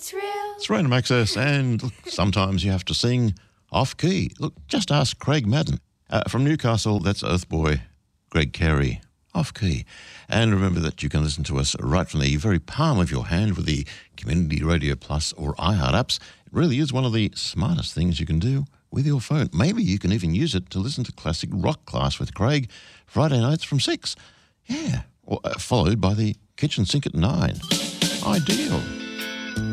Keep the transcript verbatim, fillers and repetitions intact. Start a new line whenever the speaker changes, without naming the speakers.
it's real.
It's Random Access, and look, sometimes you have to sing off-key. Look, just ask Craig Madden. Uh, from Newcastle, that's Earthboy, Greg Carey, off-key. And remember that you can listen to us right from the very palm of your hand with the Community Radio Plus or iHeart apps. It really is one of the smartest things you can do with your phone. Maybe you can even use it to listen to Classic Rock Class with Craig Friday nights from six. Yeah, or, uh, followed by the Kitchen Sink at nine. Ideal.